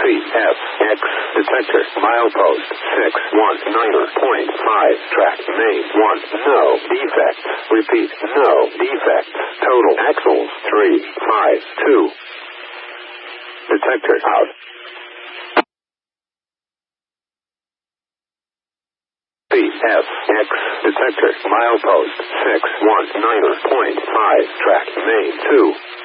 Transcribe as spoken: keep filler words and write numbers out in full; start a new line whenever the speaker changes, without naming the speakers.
C F X detector milepost six one nine point five track main one no defects. Repeat, no defects. Total axles three five two. Detector out. C F X detector milepost six one nine point five track main two.